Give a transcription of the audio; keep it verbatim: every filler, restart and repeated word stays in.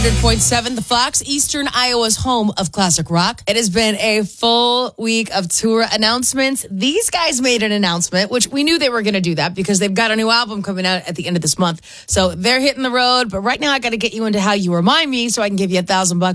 hundred point seven, The Fox, Eastern Iowa's home of classic rock. It has been a full week of tour announcements. These guys made an announcement, which we knew they were going to do that because they've got a new album coming out at the end of this month. So they're hitting the road. But right now, I got to get you into how you remind me so I can give you a thousand bucks.